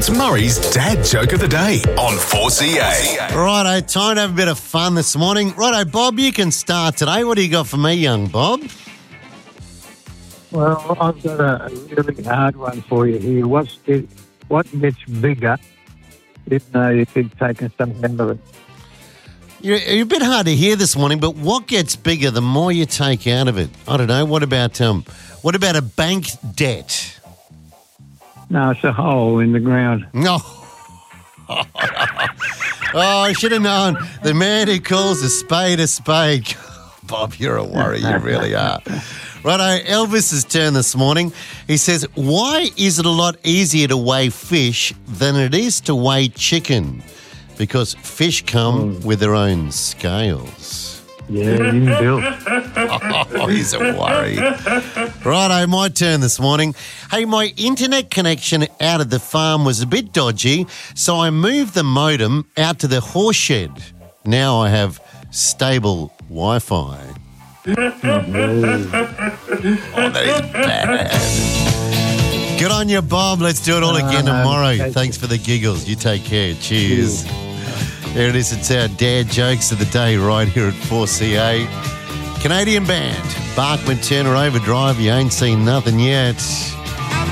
It's Murray's Dad Joke of the Day on 4CA. Righto, time to have a bit of fun this morning. Righto, Bob, you can start today. What do you got for me, young Bob? Well, I've got a really hard one for you here. What gets bigger if you keep taking something out of it? You're a bit hard to hear this morning, but what gets bigger the more you take out of it? I don't know. What about a bank debt? No, it's a hole in the ground. No. Oh, I should have known. The man who calls a spade a spade. Bob, you're a worry. You really are. Righto, Elvis's turn this morning. He says, why is it a lot easier to weigh fish than it is to weigh chicken? Because fish come with their own scales. Yeah, you Bill. Oh, he's a worry. Righto, my turn this morning. Hey, my internet connection out of the farm was a bit dodgy, so I moved the modem out to the horse shed. Now I have stable Wi-Fi. Oh, that is bad. Good on you, Bob. Let's do it all again tomorrow. Thanks for the giggles. You take care. Cheers. There it is. It's our dad jokes of the day right here at 4CA. Canadian band, Barkman Turner Overdrive. You ain't seen nothing yet.